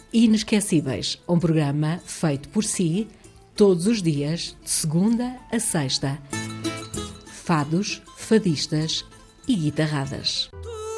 Inesquecíveis, um programa feito por si, todos os dias, de segunda a sexta. Fados, fadistas e guitarradas.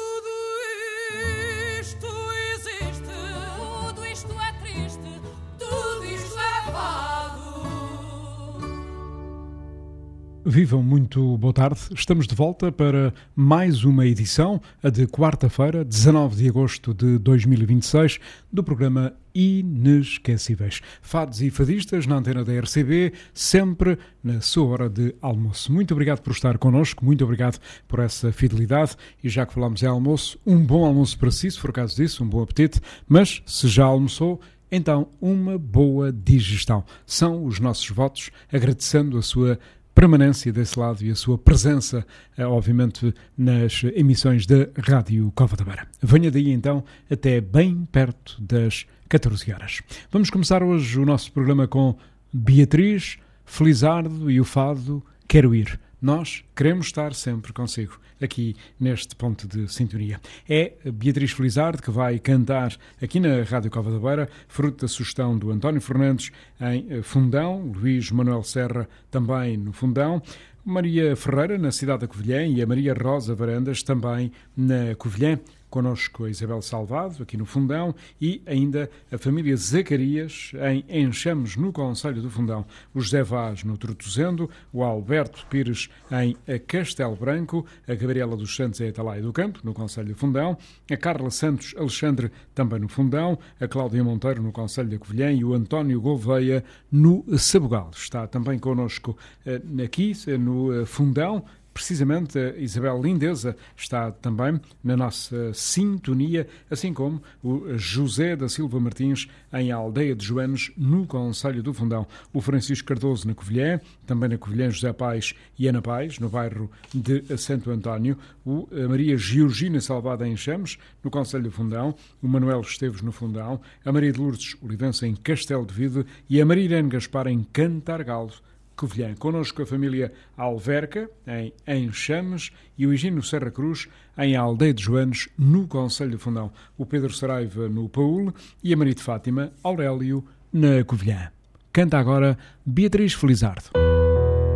Vivam, muito boa tarde. Estamos de volta para mais uma edição, a de quarta-feira, 19 de agosto de 2026, do programa Inesquecíveis. Fados e fadistas na antena da RCB, sempre na sua hora de almoço. Muito obrigado por estar connosco, muito obrigado por essa fidelidade. E já que falamos em almoço, um bom almoço para si, se for o caso disso, um bom apetite. Mas, se já almoçou, então uma boa digestão. São os nossos votos, agradecendo a sua permanência desse lado e a sua presença, obviamente, nas emissões da Rádio Cova da Beira. Venha daí, então, até bem perto das 14 horas. Vamos começar hoje o nosso programa com Beatriz Felizardo e o fado Quero Ir. Nós queremos estar sempre consigo, aqui neste ponto de sintonia. É Beatriz Felizardo que vai cantar aqui na Rádio Cova da Beira, fruto da sugestão do António Fernandes em Fundão, Luís Manuel Serra também no Fundão, Maria Ferreira na cidade da Covilhã e a Maria Rosa Varandas também na Covilhã. Connosco a Isabel Salvado, aqui no Fundão, e ainda a família Zacarias, em Enxames, no Concelho do Fundão. O José Vaz, no Tortozendo, o Alberto Pires, em Castelo Branco, a Gabriela dos Santos, em Atalaia do Campo, no Concelho do Fundão, a Carla Santos Alexandre, também no Fundão, a Cláudia Monteiro, no Concelho da Covilhã, e o António Gouveia, no Sabugal. Está também connosco aqui, no Fundão. Precisamente, a Isabel Lindeza está também na nossa sintonia, assim como o José da Silva Martins, em Aldeia de Joanes, no Concelho do Fundão. O Francisco Cardoso, na Covilhã, também na Covilhã, José Pais e Ana Pais, no bairro de Santo António. A Maria Georgina Salvada, em Enxames, no Concelho do Fundão. O Manuel Esteves, no Fundão. A Maria de Lourdes Olivença, em Castelo de Vide. E a Maria Irene Gaspar, em Cantargalo, Covilhã. Connosco a família Alverca, em Enxames, e o Higino Serra Cruz, em Aldeia de Joanes, no Concelho do Fundão. O Pedro Saraiva, no Paúl, e a Maria de Fátima, Aurélio, na Covilhã. Canta agora Beatriz Felizardo.